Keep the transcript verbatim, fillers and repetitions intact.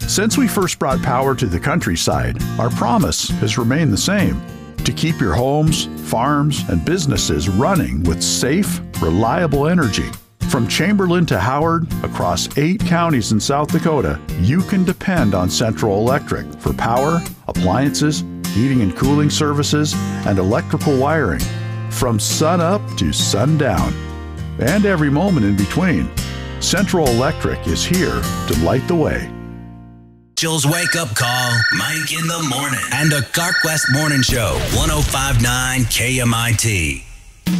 Since we first brought power to the countryside, our promise has remained the same: to keep your homes, farms, and businesses running with safe, reliable energy. From Chamberlain to Howard, across eight counties in South Dakota, you can depend on Central Electric for power, appliances, heating and cooling services, and electrical wiring. From sun up to sundown, and every moment in between, Central Electric is here to light the way. Jill's wake-up call, Mike in the morning, and a Gark West Morning Show, one oh five point nine K M I T.